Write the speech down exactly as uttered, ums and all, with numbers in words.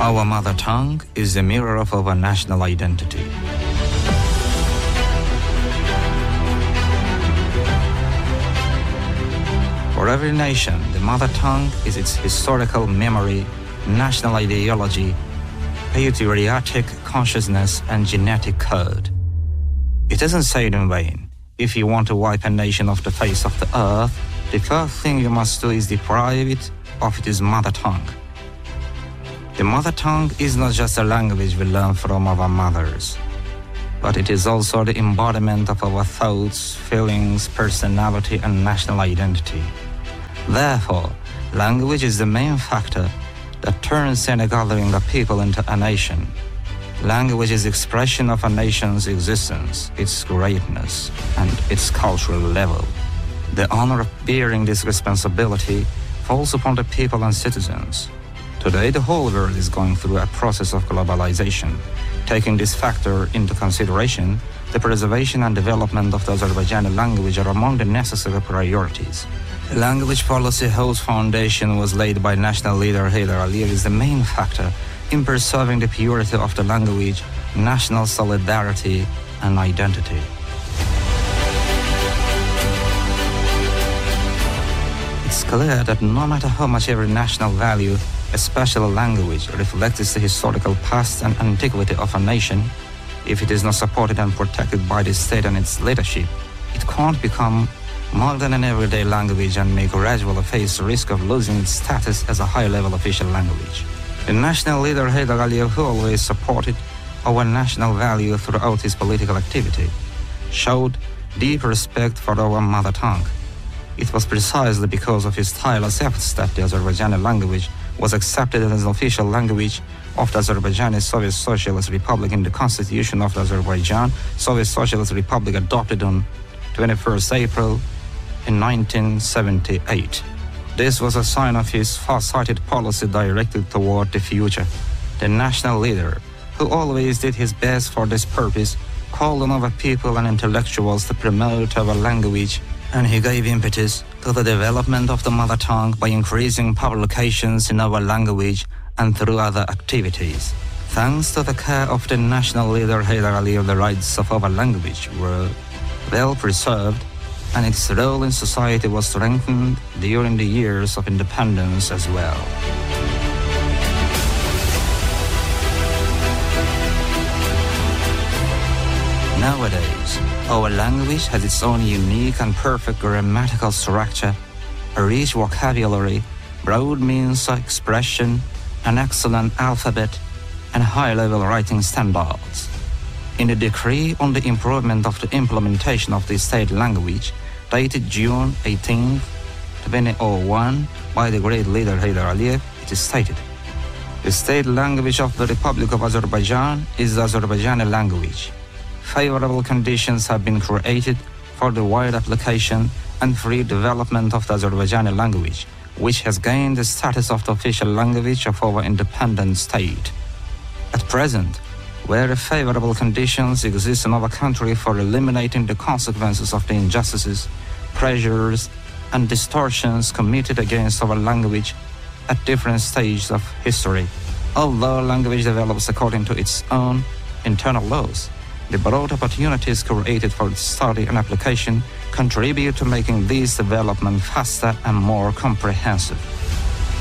Our mother tongue is the mirror of our national identity. For every nation, the mother tongue is its historical memory, national ideology, patriotic consciousness, and genetic code. It isn't said in vain. If you want to wipe a nation off the face of the earth, the first thing you must do is deprive it of its mother tongue. The mother tongue is not just a language we learn from our mothers, but it is also the embodiment of our thoughts, feelings, personality, and national identity. Therefore, language is the main factor that turns any gathering of people into a nation. Language is the expression of a nation's existence, its greatness, and its cultural level. The honor of bearing this responsibility falls upon the people and citizens. Today, the whole world is going through a process of globalization. Taking this factor into consideration, the preservation and development of the Azerbaijani language are among the necessary priorities. The language policy whose foundation was laid by national leader Heydar Aliyev is the main factor in preserving the purity of the language, national solidarity, and identity. It's clear that no matter how much every national value, a special language, reflects the historical past and antiquity of a nation, if it is not supported and protected by the state and its leadership, it can't become more than an everyday language and may gradually face the risk of losing its status as a high-level official language. The national leader Heydar Aliyev, who always supported our national value throughout his political activity, showed deep respect for our mother tongue. It was precisely because of his tireless efforts that the Azerbaijani language was accepted as an official language of the Azerbaijani Soviet Socialist Republic in the Constitution of the Azerbaijan Soviet Socialist Republic adopted on twenty-first April in nineteen seventy-eight. This was a sign of his far-sighted policy directed toward the future. The national leader, who always did his best for this purpose, called on our people and intellectuals to promote our language, and he gave impetus to the development of the mother tongue by increasing publications in our language and through other activities. Thanks to the care of the national leader Heydar Aliyev, the rights of our language were well preserved, and its role in society was strengthened during the years of independence as well. Nowadays, our language has its own unique and perfect grammatical structure, a rich vocabulary, broad means of expression, an excellent alphabet, and high-level writing standards. In the decree on the improvement of the implementation of the state language, dated June eighteenth, twenty oh one, by the great leader Heydar Aliyev, it is stated, "The state language of the Republic of Azerbaijan is the Azerbaijani language. Favorable conditions have been created for the wide application and free development of the Azerbaijani language, which has gained the status of the official language of our independent state. At present, where favorable conditions exist in our country for eliminating the consequences of the injustices, pressures, and distortions committed against our language at different stages of history, although language develops according to its own internal laws, the broad opportunities created for its study and application contribute to making this development faster and more comprehensive."